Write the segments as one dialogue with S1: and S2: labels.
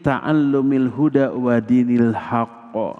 S1: ta'allumil huda wa dinil haqq.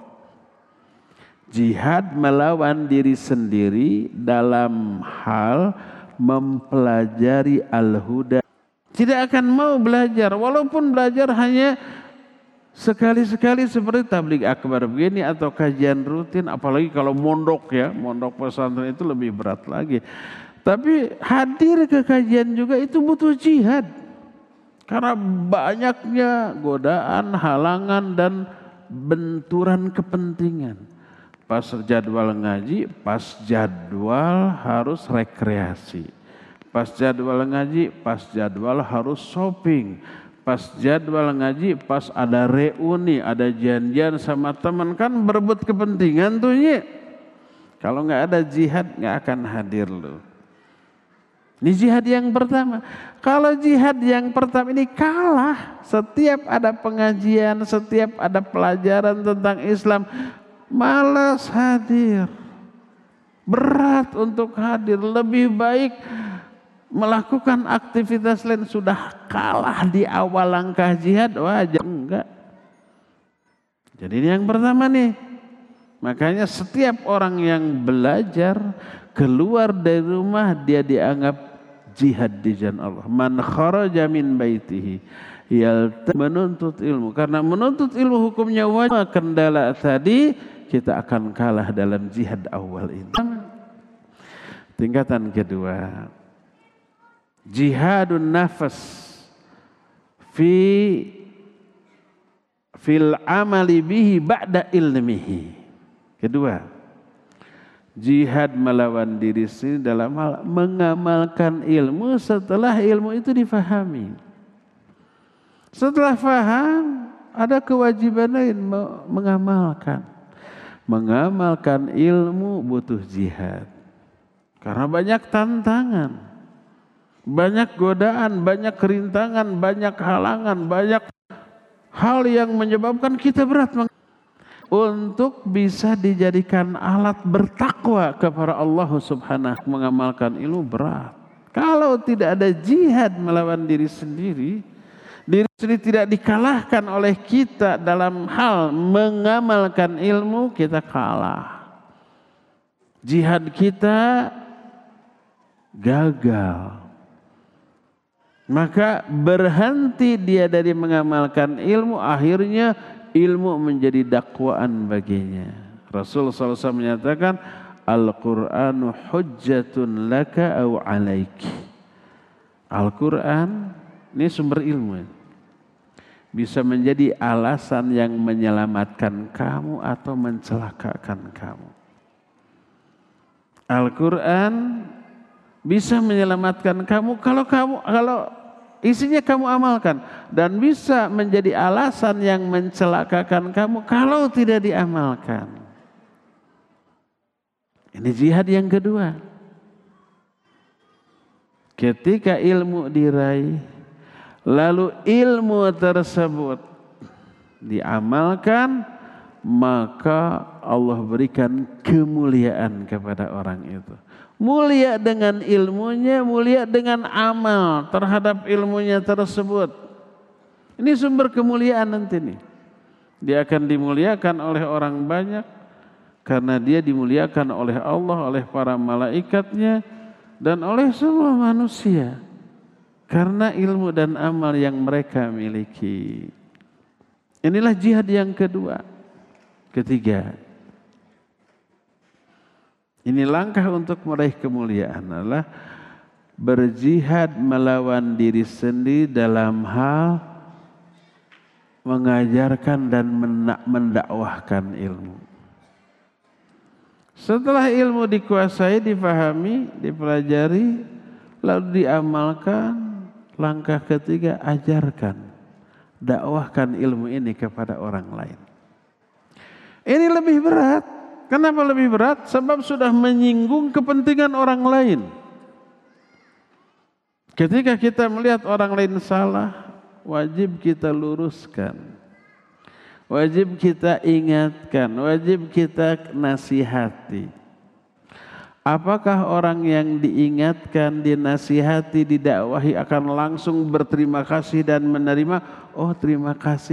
S1: Jihad melawan diri sendiri dalam hal mempelajari al-huda. Tidak akan mau belajar, walaupun belajar hanya sekali-sekali seperti tabligh akbar begini atau kajian rutin, apalagi kalau mondok ya, mondok pesantren itu lebih berat lagi. Tapi hadir ke kajian juga itu butuh jihad. Karena banyaknya godaan, halangan dan benturan kepentingan. Pas jadwal ngaji, pas jadwal harus rekreasi. Pas jadwal ngaji, pas jadwal harus shopping. Pas jadwal ngaji, pas ada reuni, ada janjian sama teman, kan berebut kepentingan tuh ya. Kalau nggak ada jihad nggak akan hadir loh. Ini jihad yang pertama. Kalau jihad yang pertama ini kalah, setiap ada pengajian, setiap ada pelajaran tentang Islam, malas hadir, berat untuk hadir, lebih baik melakukan aktivitas lain. Sudah kalah di awal langkah jihad, wajib enggak. Jadi ini yang pertama nih. Makanya setiap orang yang belajar keluar dari rumah dia dianggap jihad di jalan Allah. Man kharaja min baitihi menuntut ilmu. Karena menuntut ilmu hukumnya wajib. Kendala tadi kita akan kalah dalam jihad awal ini. Tingkatan kedua, jihadun nafas fil amali bihi ba'da ilmihi. Kedua, jihad melawan diri sendiri dalam hal mengamalkan ilmu setelah ilmu itu difahami. Setelah faham, ada kewajiban lain mengamalkan. Mengamalkan ilmu butuh jihad. Karena banyak tantangan, banyak godaan, banyak kerintangan, banyak halangan, banyak hal yang menyebabkan kita berat untuk bisa dijadikan alat bertakwa kepada Allah Subhanahu. Mengamalkan ilmu berat. Kalau tidak ada jihad melawan diri sendiri tidak dikalahkan oleh kita dalam hal mengamalkan ilmu, kita kalah. Jihad kita gagal. Maka berhenti dia dari mengamalkan ilmu, akhirnya ilmu menjadi dakwaan baginya. Rasul SAW menyatakan, Al-Qur'anu hujjatun laka au alaiki. Al-Quran ini sumber ilmu. Bisa menjadi alasan yang menyelamatkan kamu atau mencelakakan kamu. Al-Quran bisa menyelamatkan kamu kalau isinya kamu amalkan, dan bisa menjadi alasan yang mencelakakan kamu kalau tidak diamalkan. Ini jihad yang kedua. Ketika ilmu diraih, lalu ilmu tersebut diamalkan, maka Allah berikan kemuliaan kepada orang itu. Mulia dengan ilmunya, mulia dengan amal terhadap ilmunya tersebut. Ini sumber kemuliaan nanti nih. Dia akan dimuliakan oleh orang banyak karena dia dimuliakan oleh Allah, oleh para malaikatnya, dan oleh semua manusia karena ilmu dan amal yang mereka miliki. Inilah jihad yang kedua. Ketiga, ini langkah untuk meraih kemuliaan adalah berjihad melawan diri sendiri dalam hal mengajarkan dan mendakwahkan ilmu. Setelah ilmu dikuasai, difahami, dipelajari, lalu diamalkan, langkah ketiga, ajarkan, dakwahkan ilmu ini kepada orang lain. Ini lebih berat. Kenapa lebih berat? Sebab sudah menyinggung kepentingan orang lain. Ketika kita melihat orang lain salah, wajib kita luruskan, wajib kita ingatkan, wajib kita nasihati. Apakah orang yang diingatkan, dinasihati, didakwahi akan langsung berterima kasih dan menerima? Oh, terima kasih.